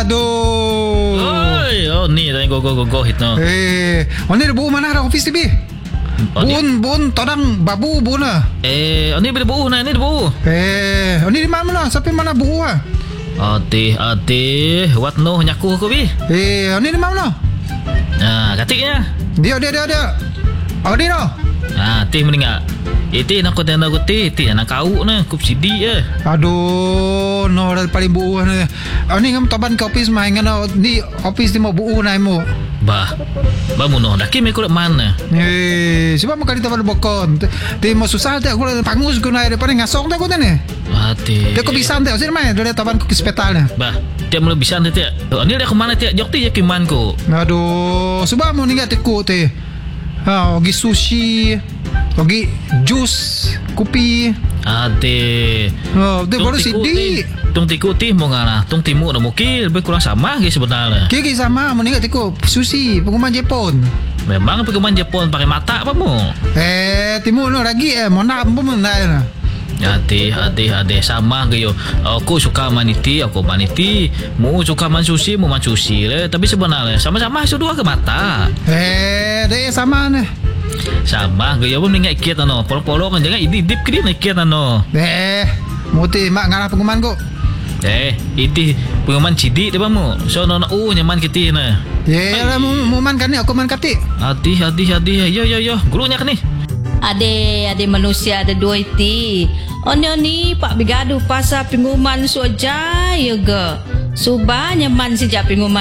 Aduh. Oi, oh ni dah go hit no. Ni ada buku mana ada office TV? Bun, todang babu bun lah. Ni bila buku ni ada buku. Ni di mana? Sampai mana buku ah? Ate, what no nyaku aku bi. Ni di mana? Katiknya. Dia. Oh, ni no. Teh meninggal. Teh nak kau tanda aku teh nak kau na kup sidi Aduh, no dah paling buuh ni. Ni ngam taban ke office mai ngana ni office ni mau buuh nai mo. Bah muno dah kimi kulit mana. Sebab makan di taban bokon. Ti mau susah tak aku pangus ku nai depan ngasong tak aku ni. Teh. Dia kau bisa tak sini mai dari taban ku hospital ni. Bah, dia mula bisa nanti. Ni dia ke mana ti? Jok ti je kiman ku. Aduh, sebab mau ningat tekuk teh. Ogi sushi, ogi jus, kopi. Ate. Dia baru sidi. Tung tiku ti mau ngana, tung timu dah mungkin lebih kurang sama ke sebenarnya. Kiki sama, mau ningat tekuk sushi, pengumuman Jepun. Memang pengumuman Jepun pakai mata apa mu? Timu no lagi mau nak pun nak. Ate sama ke yo. Aku suka maniti, aku maniti. Mu suka man sushi, mu man sushi le. Tapi sebenarnya sama-sama dua ke mata. Dia sama ni. Sama ke yo pun ingat kiat ano. Polo-polo kan jangan idip ke dia nak kiat ano. Muti mak ngarah pengumuman ko. Itu pengumuman cidik dia mu. So no nyaman kita na. Lah muman kan ni aku man kati. Hati. Yo. Gurunya kan ni. Ade manusia ada dua iti. Oni pak bigaduh pasal pengumuman suaja ya ge. Subah nyaman sejak pengumuman